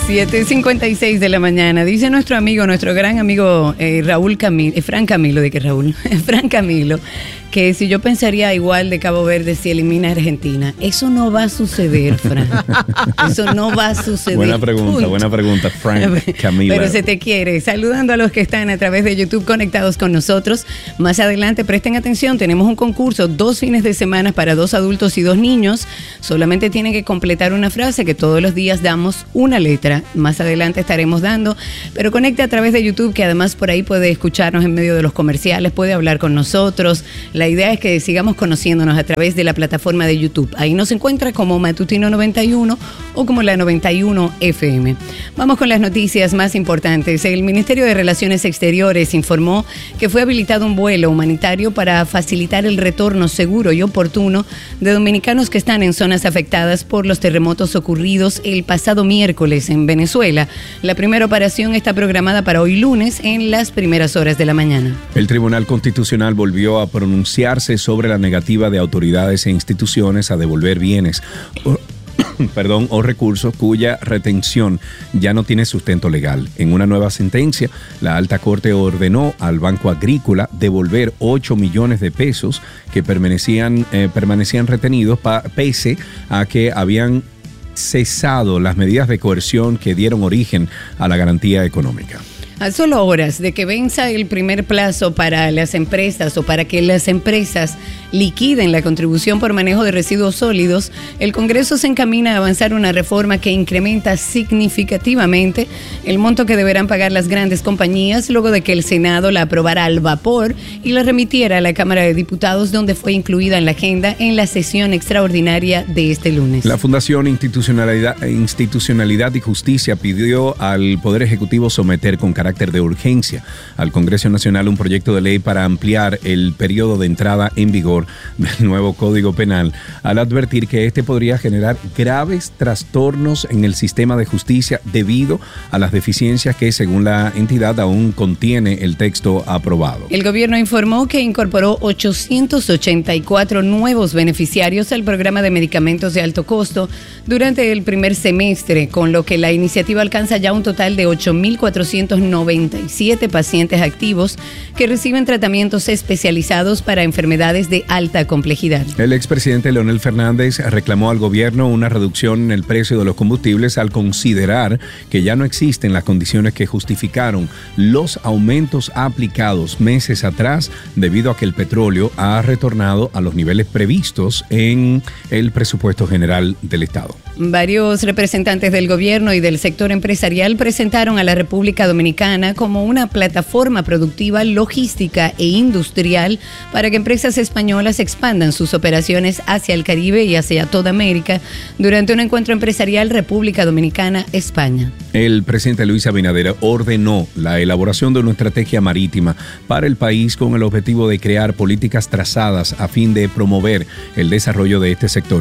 7:56 de la mañana. Dice nuestro amigo, nuestro gran amigo Fran Camilo, que si yo pensaría igual de Cabo Verde si elimina a Argentina. Eso no va a suceder, Fran. Eso no va a suceder. Buena pregunta, Fran Camilo. Pero se te quiere. Saludando a los que están a través de YouTube conectados con nosotros. Más adelante, presten atención, tenemos un concurso, 2 fines de semana para 2 adultos y 2 niños. Solamente tienen que completar una frase que todos los días damos una letra. Más adelante estaremos dando, pero conecte a través de YouTube, que además por ahí puede escucharnos en medio de los comerciales, puede hablar con nosotros. La idea es que sigamos conociéndonos a través de la plataforma de YouTube. Ahí nos encuentra como Matutino 91 o como la 91 FM. Vamos con las noticias más importantes. El Ministerio de Relaciones Exteriores informó que fue habilitado un vuelo humanitario para facilitar el retorno seguro y oportuno de dominicanos que están en zonas afectadas por los terremotos ocurridos el pasado miércoles en Venezuela. La primera operación está programada para hoy lunes en las primeras horas de la mañana. El Tribunal Constitucional volvió a pronunciarse sobre la negativa de autoridades e instituciones a devolver bienes o recursos cuya retención ya no tiene sustento legal. En una nueva sentencia, la Alta Corte ordenó al Banco Agrícola devolver 8 millones de pesos que permanecían retenidos pese a que habían cesado las medidas de coerción que dieron origen a la garantía económica. A solo horas de que venza el primer plazo para las empresas o para que las empresas liquiden la contribución por manejo de residuos sólidos, el Congreso se encamina a avanzar una reforma que incrementa significativamente el monto que deberán pagar las grandes compañías luego de que el Senado la aprobara al vapor y la remitiera a la Cámara de Diputados, donde fue incluida en la agenda en la sesión extraordinaria de este lunes. La Fundación Institucionalidad y Justicia pidió al Poder Ejecutivo someter con carácter de urgencia al Congreso Nacional un proyecto de ley para ampliar el periodo de entrada en vigor del nuevo Código Penal, al advertir que este podría generar graves trastornos en el sistema de justicia debido a las deficiencias que, según la entidad, aún contiene el texto aprobado. El gobierno informó que incorporó 884 nuevos beneficiarios al programa de medicamentos de alto costo durante el primer semestre, con lo que la iniciativa alcanza ya un total de 8.497 pacientes activos que reciben tratamientos especializados para enfermedades de alta complejidad. El expresidente Leonel Fernández reclamó al gobierno una reducción en el precio de los combustibles al considerar que ya no existen las condiciones que justificaron los aumentos aplicados meses atrás debido a que el petróleo ha retornado a los niveles previstos en el presupuesto general del Estado. Varios representantes del gobierno y del sector empresarial presentaron a la República Dominicana como una plataforma productiva, logística e industrial para que empresas españolas expandan sus operaciones hacia el Caribe y hacia toda América durante un encuentro empresarial República Dominicana-España. El presidente Luis Abinader ordenó la elaboración de una estrategia marítima para el país con el objetivo de crear políticas trazadas a fin de promover el desarrollo de este sector.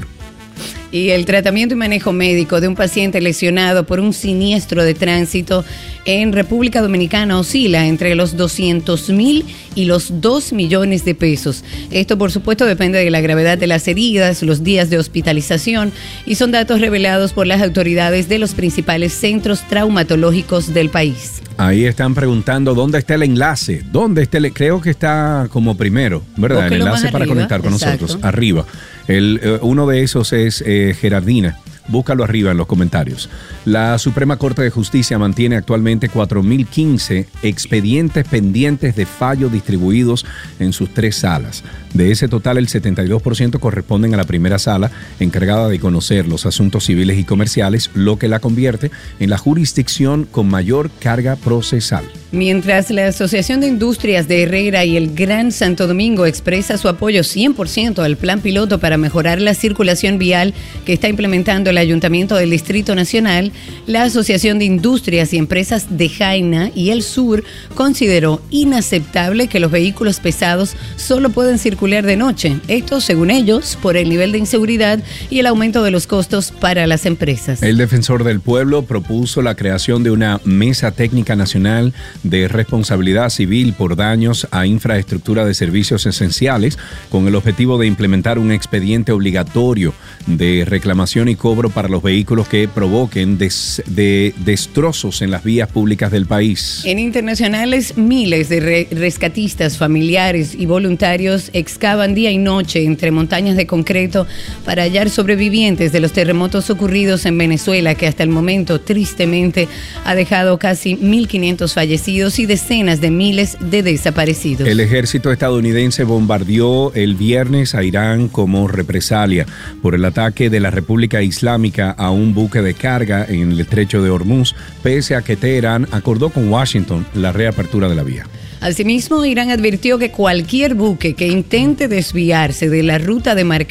Y el tratamiento y manejo médico de un paciente lesionado por un siniestro de tránsito en República Dominicana oscila entre los 200.000 y los 2 millones de pesos. Esto, por supuesto, depende de la gravedad de las heridas, los días de hospitalización, y son datos revelados por las autoridades de los principales centros traumatológicos del país. Ahí están preguntando dónde está el enlace, creo que está como primero, ¿verdad? El enlace para conectar con nosotros, arriba. Uno de esos es Gerardina. Búscalo arriba en los comentarios. La Suprema Corte de Justicia mantiene actualmente 4.015 expedientes pendientes de fallo distribuidos en sus 3 salas. De ese total, el 72% corresponden a la primera sala, encargada de conocer los asuntos civiles y comerciales, lo que la convierte en la jurisdicción con mayor carga procesal. Mientras la Asociación de Industrias de Herrera y el Gran Santo Domingo expresa su apoyo 100% al plan piloto para mejorar la circulación vial que está implementando el Ayuntamiento del Distrito Nacional, la Asociación de Industrias y Empresas de Jaina y el Sur consideró inaceptable que los vehículos pesados solo pueden circular de noche. Esto, según ellos, por el nivel de inseguridad y el aumento de los costos para las empresas. El defensor del pueblo propuso la creación de una mesa técnica nacional de responsabilidad civil por daños a infraestructura de servicios esenciales, con el objetivo de implementar un expediente obligatorio de reclamación y cobro para los vehículos que provoquen destrozos en las vías públicas del país. En internacionales, miles de rescatistas, familiares y voluntarios excavan día y noche entre montañas de concreto para hallar sobrevivientes de los terremotos ocurridos en Venezuela, que hasta el momento tristemente ha dejado casi 1.500 fallecidos y decenas de miles de desaparecidos. El ejército estadounidense bombardeó el viernes a Irán como represalia por el ataque de la República Islámica a un buque de carga en el estrecho de Hormuz, pese a que Teherán acordó con Washington la reapertura de la vía. Asimismo, Irán advirtió que cualquier buque que intente desviarse de la ruta demarcada